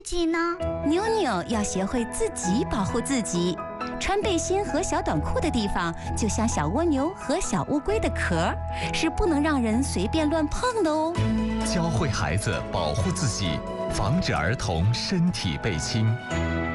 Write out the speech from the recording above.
己呢？ 妞妞要学会自己保护自己。穿背心和小短裤的地方，就像小蜗牛和小乌龟的壳，是不能让人随便乱碰的哦。 教会孩子保护自己，防止儿童身体被侵。